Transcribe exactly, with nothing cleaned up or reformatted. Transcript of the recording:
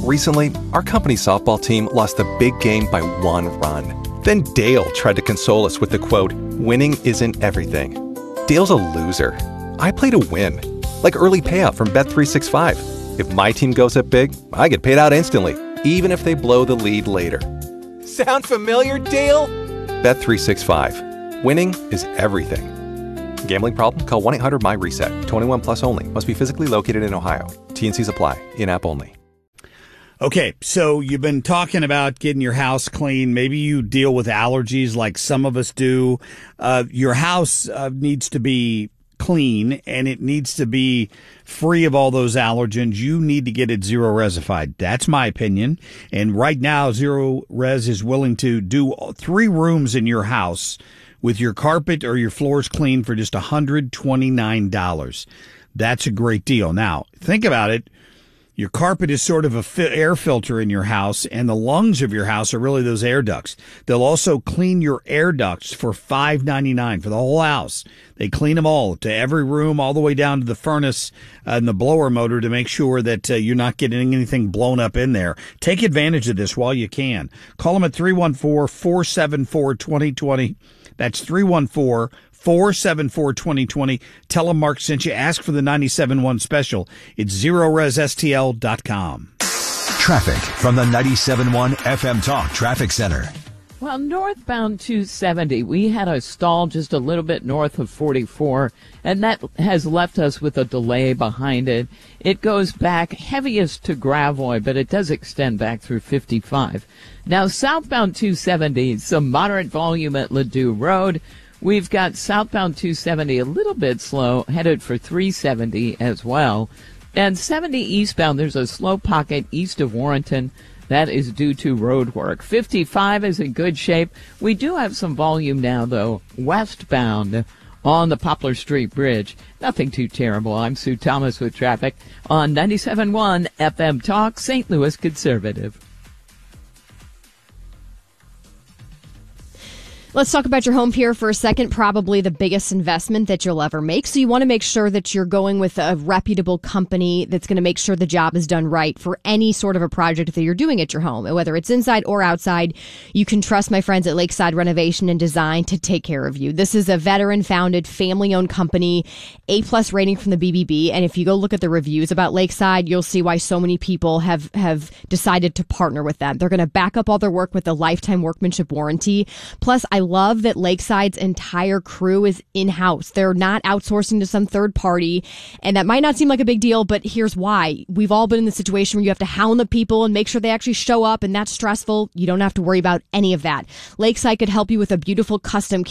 Recently, our company softball team lost a big game by one run. Then Dale tried to console us with the quote, "Winning isn't everything." Dale's a loser. I play to win. Like early payout from Bet three sixty-five. If my team goes up big, I get paid out instantly, even if they blow the lead later. Sound familiar, Dale? Bet three sixty-five. Winning is everything. Gambling problem? Call one eight hundred M Y reset. twenty-one plus only. Must be physically located in Ohio. T and Cs apply. In-app only. Okay, so you've been talking about getting your house clean. Maybe you deal with allergies like some of us do. Uh, your house uh, needs to be clean, and it needs to be free of all those allergens. You need to get it zero resified. That's my opinion. And right now, Zero Res is willing to do three rooms in your house with your carpet or your floors clean for just one hundred twenty-nine dollars. That's a great deal. Now, think about it. Your carpet is sort of a fi- air filter in your house, and the lungs of your house are really those air ducts. They'll also clean your air ducts for five ninety-nine for the whole house. They clean them all to every room, all the way down to the furnace uh, and the blower motor to make sure that uh, you're not getting anything blown up in there. Take advantage of this while you can. Call them at three one four, four seven four, two zero two zero. That's three one four, four seven four, two zero two zero. Tell them Mark sent you. Ask for the ninety-seven point one special. It's zero res S T L dot com. Traffic from the ninety-seven point one F M Talk Traffic Center. Well, northbound two seventy, we had a stall just a little bit north of forty-four, and that has left us with a delay behind it. It goes back heaviest to Gravois, but it does extend back through fifty-five. Now, southbound two seventy, some moderate volume at Ladue Road. We've got southbound two seventy a little bit slow, headed for three seventy as well. And seventy eastbound, there's a slow pocket east of Warrenton. That is due to road work. fifty-five is in good shape. We do have some volume now, though, westbound on the Poplar Street Bridge. Nothing too terrible. I'm Sue Thomas with traffic on ninety-seven point one F M Talk, Saint Louis Conservative. Let's talk about your home here for a second. Probably the biggest investment that you'll ever make. So you want to make sure that you're going with a reputable company that's going to make sure the job is done right for any sort of a project that you're doing at your home. Whether it's inside or outside, you can trust my friends at Lakeside Renovation and Design to take care of you. This is a veteran-founded, family-owned company, A-plus rating from the B B B. And if you go look at the reviews about Lakeside, you'll see why so many people have, have decided to partner with them. They're going to back up all their work with a lifetime workmanship warranty. Plus, I love that Lakeside's entire crew is in-house. They're not outsourcing to some third party, and that might not seem like a big deal, but here's why. We've all been in the situation where you have to hound the people and make sure they actually show up, and that's stressful. You don't have to worry about any of that. Lakeside could help you with a beautiful custom